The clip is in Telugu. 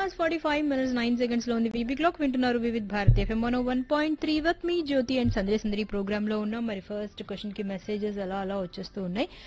hours 45 minutes 9 seconds లో ఉంది వీబీ క్లాక్ వింటున్నారు Vividh Bharati FM 101.3 with me Jyothi and Sandesh Sundari programme లో ఉన్నాం. మరి ఫస్ట్ క్వశ్చన్ కి మెసేజెస్ అలా అలా వచ్చేస్తూ ఉన్నాయి.